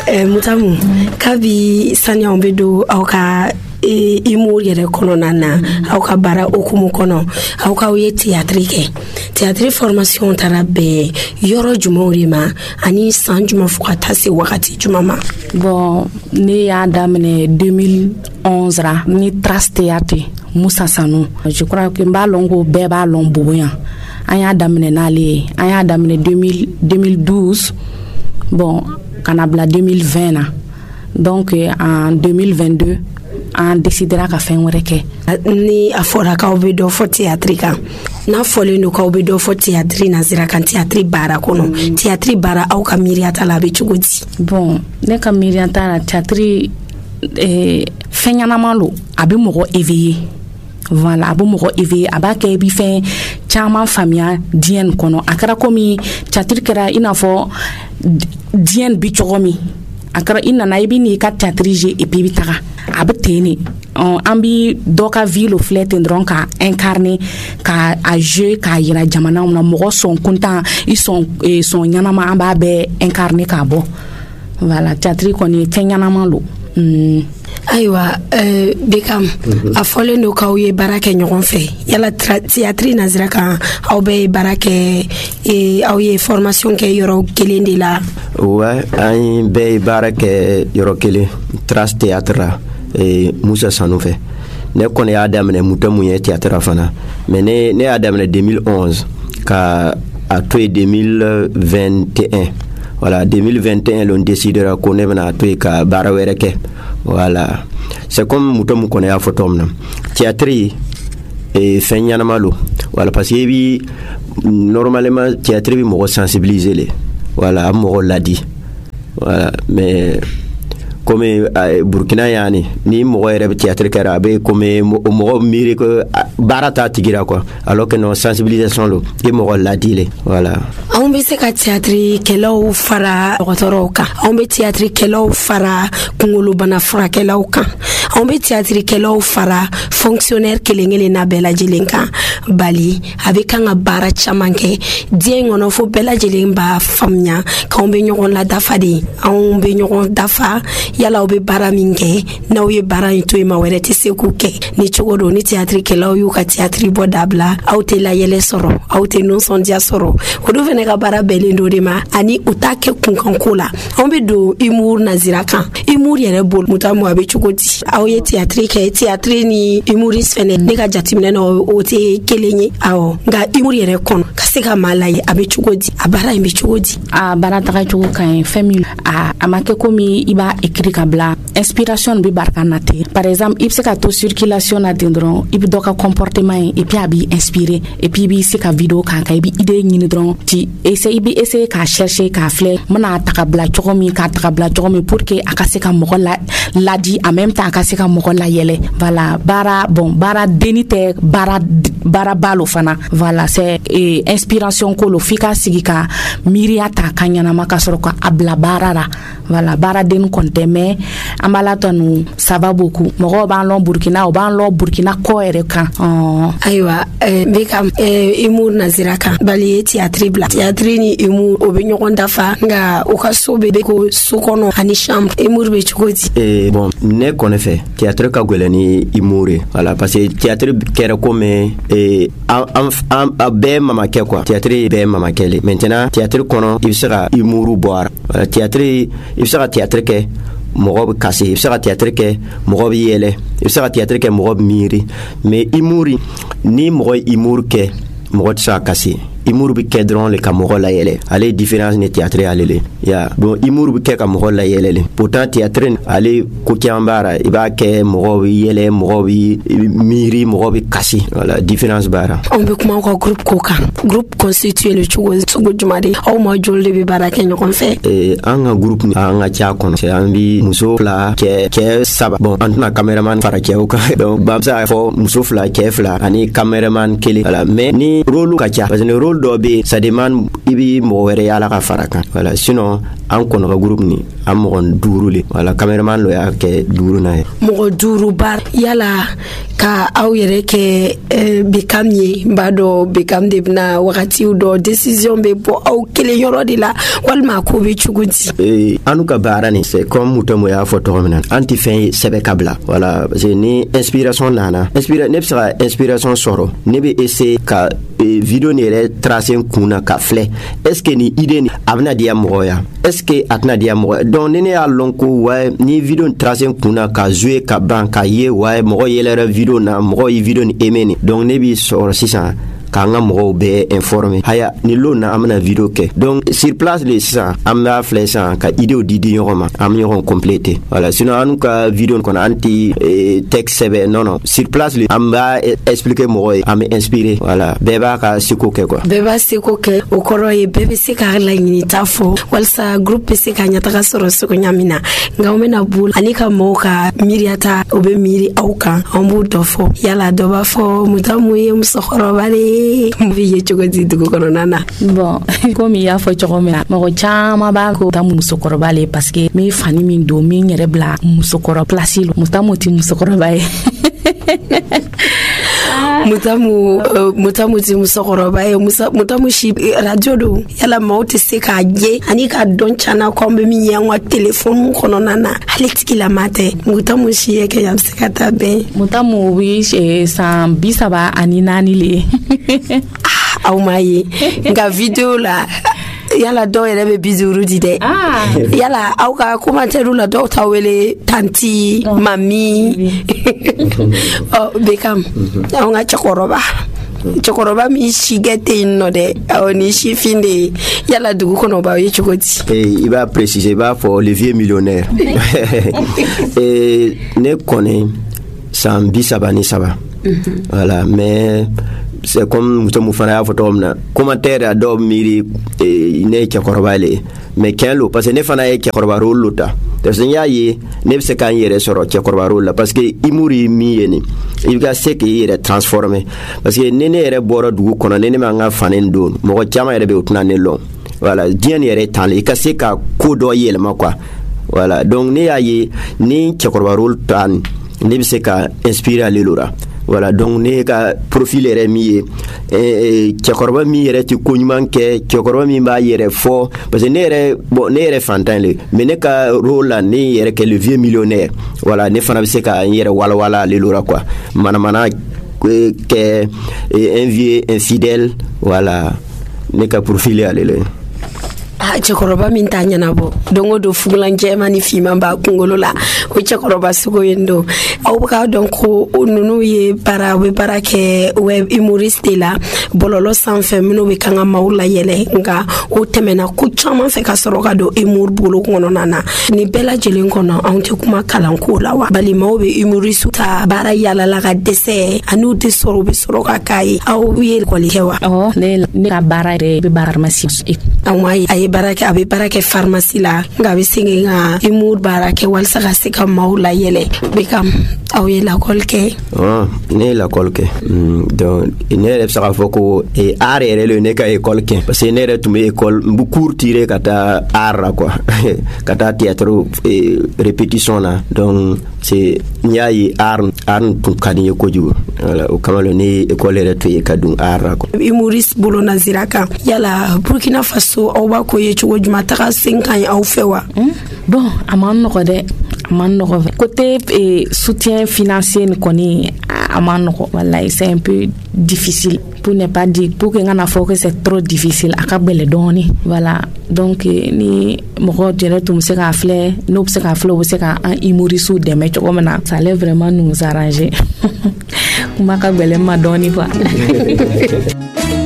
Mutamu kabi sanya ombedo auka imu yere kono nana auka bara okumu kono auka uye théâtre formation tarabe yoro jumorima ani san juma fukata se wakati jumama. Bon ne ya damene 2011 ra ni Trace Théâtre Moussa Sanou. Je crois que mbalongo beba lomboya anya damene nale anya damene 2012 bon kanabla 2020 na. Donc en 2022 on décidera ka fen wéré ke ni afora ka obedo fo théâtre kan na fole no ka obedo fo théâtre na zira kan théâtre bara kono théâtre bara au ka miriata la be chugudi. Bon ne ka miriata na théâtre fenyana malo abi mogo éveillé. Voilà, abo mogo éveillé aba ke bi fen chama famia dien kono akara komi théâtre kera inafo dien bi chogomi akara ina na ibi ni ka théâtre et puis bitaka abteni ambi doka ville flet ndron ka incarner ka a jeu ka yira jamana na mogo son content ils sont nyanama amba be incarner ka bo. Voilà, théâtre koni tenyanama lo. Aywa Bekam a fole no ka uye barake nyogon fe yala théâtre nazira kan aw be barake aw ye formation ke yoro kelende la. Ouais, ay be barake yoro kele Trace Théâtre Moussa Sanou fe ne kone ya damene mutamu ye théâtre fana mais ne ya damene 2011 ka a to 2021. Voilà, 2021 l'on décidera qu'on est venu à tout ka barawéreke. Voilà, c'est comme mutamu kone ya photom na théâtre et fenyana malo. Voilà, parce que bi normalement théâtre bi mo sensibiliser les. Voilà, mo l'a dit. Voilà, mais comme Burkina yani ni mo rebe théâtre karabe comme mo mire que barata tigira quoi, alors que non sensibilisation lo et mo l'a dit. Voilà, on be se ka théâtre kelo fara otoroka on be théâtre kelo fara kungulu bana fara kelo kan on be théâtre kelo fara fonctionnaire kelengele na bela jelenka bali avec un bara chamanke dien ono fo bela jelemba famnya ka on be nyogon la dafadi on be nyogon dafa yala obe bara minge na oye bara into ma were te se kuke ni chogodo ni théâtre kelo yu ka théâtre bodabla auté la yele soro auté non son dia soro odo vene ka bara belendo de ma ani utake kunkankola on be do humour nazira kan humour yere bol mutamu abe chogodi awoye théâtre ni humoriste fene ne ka jatimne no ote kelenye awo nga humour yere kon kaseka malaye abe chogodi abara imbe chogodi a bara taka chogo kan famille a amake komi iba écrit kabla inspiration bi barkanate par exemple ibse ka to circulation na dindron ibi doka comportement et puis abi inspiré et puis bi se ka vidéo kan ka ibi idée ni dron ti essayer ka chercher ka fleur mana takabla chogomi ka takabla chogomi pour que akase ka mogo la di en même temps akase ka mogo la yele. Voilà, bara denite bara balo fana. Voilà, c'est inspiration ko lo fika sigika miriata kanyana makasoro ka abla barara. Voilà, bara den konte mais ambala tonu ça va beaucoup. Mogo ban lo Burkina ko ere kan. Aywa Bekam humour naziraka bali théâtre bla théâtre ni humour obenyogon dafa nga okasobe ko sokono ani chambre humour be chukoti. Bon ne connaît fait théâtre ka golani humour. Voilà, parce que théâtre kera comme be mama ke quoi théâtre be mama kele maintenant théâtre kono il sera humour boire théâtre il sera théâtre ke mogo kasi il sera théâtre ke mogo yele il sera théâtre ke mogo miri mais humour ni mogo humour ke mogo sa kasi humour bi kedron le kamoro la yele ale différence ne théâtre alele ya bon humour bi ke kamoro la yele pourtant théâtre ale ko kiambara iba ke mogo yele mogo miri mogo kasi voilà différence bara on be kuma ko groupe constitué le chugo jumari au mo jolde bi bara ke nyokon fe anga groupe anga cha kono c'est ambi muso fla ke saba bon antuna cameraman fara ke uka donc bamsa fo muso fla ke fla ani cameraman kele voilà mais ni rôle ka cha parce que rôle rôle dɔ be ça demande i bi mɔgɔ wɛrɛ yala ka fara kan voilà sinon an kɔnɔ ka groupe ni an mɔgɔ 5 le voilà cameraman lo y'a kɛ 5 na ye mɔgɔ 5 bar yala ka aw yɛrɛ kɛ Bekam ye b'a dɔn Bekam de bena wagatiw dɔ décision be bɔ aw kelen yɔrɔ de la walima ko be cogo di anu ka baara ni c'est comme Mutamo y'a fɔ tɔgɔ min na an ti fɛn ye sɛbɛ ka bila voilà parce que ni inspiration nana ne bɛ se ka inspiration sɔrɔ ne bɛ essayer ka video ni yɛrɛ tracer kunna ka filɛ est-ce que ni idée ni a bɛna diya mɔgɔ ya est-ce que a tɛna diya mɔgɔ donc ni ne y'a lɔn ko ouais ni video ni tracer kunna ka jouer ka ban ka ye ouais mɔgɔ yɛlɛra video na mɔgɔ ye video ni aimer ni donc ne bi sɔrɔ sisan k'an ka mɔgɔw bɛɛ informer haya ni lo na an bɛna video kɛ donc sur place le sisan an b'a filɛ sisan ka idéw di ɲɔgɔn ma an bɛ ɲɔgɔn compléter voilà sinon an ka video kɔnɔ an ti texte sɛbɛn non sur place le an b'a expliquer mɔgɔ ye an bɛ inspirer voilà bɛɛ b'a ka seko kɛ quoi bɛɛ b'a seko kɛ o kɔrɔ ye bɛɛ bɛ se ka laɲinita fɔ walasa groupe bɛ se ka ɲɛtaga sɔrɔ seko ɲa min na nka an bɛna bolo ani ka mɔgɔw ka miiriyata o bɛ miiri aw kan an b'o dɔ fɔ yala dɔ b'a fɔ Mutamu ye musokɔrɔba de mbi ye cogo di dugu kɔnɔna na bon komi y'a fɔ cogo min na mɔgɔ caman b'a ko ta musokɔrɔba le parce que min fani min don min yɛrɛ bila musokɔrɔ place lo Mutamu ti musokɔrɔba ye Mutamu ti musokɔrɔba ye Mutamu si radio do yala maaw tɛ se k'a ye ani ka dɔn cana ko an bɛ min ye an ka téléphone kɔnɔna na hali tigilama tɛ Mutamu si ye kɛ a bɛ se ka taa bɛn Mutamu bi san 34 le aw ma ye nka video la yala dɔw yɛrɛ bɛ 50 di dɛ yala aw ka commentaire la dɔw ta wele tanti mami Bekam aw ka cɛkɔrɔba min si kɛ tɛ yen nɔ dɛ awɔ ni sifin de ye yala dugu kɔnɔ b'aw ye cogo di i b'a préciser i b'a fɔ le vieux millionnaire ne kɔni san 33 voilà mais c'est comme Mutamu fana y'a fɔ tɔgɔ min na commentaire a dɔw miiri ne ye cɛkɔrɔba le mais kɛn lo parce que ne fana ye cɛkɔrɔba rôle lo ta parce que n y'a ye ne bɛ se k'an yɛrɛ sɔrɔ cɛkɔrɔba rôle la parce que humour ye min ye nin i bɛ ka se k'i yɛrɛ transformer parce que ni ne yɛrɛ bɔra dugu kɔnɔ ni ne m'an ka fani don mɔgɔ caman yɛrɛ bɛ o tɛna ne lɔn voilà diɲɛ ni yɛrɛ tan i ka se ka ko dɔ yɛlɛma quoi voilà donc ne y'a ye ni cɛkɔrɔba rôle ta nin ne bɛ se ka inspirer ale la voilà donc ne ka profil yɛrɛ min ye cɛkɔrɔba min yɛrɛ tɛ ko ɲuman kɛ cɛkɔrɔba min b'a yɛrɛ fɔ parce que ne yɛrɛ fantan le mais ne ka rôle la ne yɛrɛ kɛ le vieux millionnaire voilà ne fana bɛ se ka n yɛrɛ walawala ale la quoi manamana kɛ un vieux infidèle voilà ne ka profil ye ale le cɛkɔrɔba min t'a ɲɛnabɔ don o don fugulan jɛman ni fiman b'a kunkolo la o cɛkɔrɔba sugu yen don aw bɛ k'a dɔn ko ninnu ye u bɛ baara kɛ web humoriste de la bɔlɔlɔ sanfɛ minnu bɛ kan ka maaw layɛlɛ nka o tɛmɛna ko caman fɛ ka sɔrɔ ka don humour bolo kɔnɔna na nin bɛɛ lajɛlen kɔnɔ anw tɛ kuma kalanko la wa bali maaw bɛ humoriste ta baara yalala ka dɛsɛ ani u tɛ sɔrɔ u bɛ sɔrɔ ka k'a ye aw ye école kɛ wa ne ka baara yɛrɛ bɛ baara pharmacie a ye baara kɛ a bɛ baara kɛ pharmacie la nka a bɛ segin ka humour baara kɛ walasa ka se ka maaw layɛlɛ Bekam aw ye lakɔli kɛ ne ye lakɔli kɛ donc ne yɛrɛ bɛ se k'a fɔ ko art yɛrɛ le ne ka école kɛ parce que ne yɛrɛ tun bɛ école n bɛ cours tirer ka taa art la quoi ka taa théâtre répétition na donc c'est n y'a ye art tun ka di n ye kojugu voilà o kama ne ye école yɛrɛ to ye ka don art la quoi humoriste bolo nazira kan yala Burkina Faso aw b'a ko ye cogo jumɛn taga sen ka ɲi aw fɛ wa bon a man nɔgɔ dɛ a man nɔgɔ côté soutien financier ni kɔni a man nɔgɔ wallahi c'est un peu difficile pour ne pas dire pour que ngana fɔ que c'est trop difficile a ka gɛlɛn dɔɔni voilà donc ni mɔgɔ yɛrɛ tun bɛ se k'a filɛ n'o bɛ se k'a filɛ o bɛ se ka an humoriste dɛmɛ cogo min na ça allait vraiment nous arranger kuma ka gɛlɛn ma dɔɔni quoi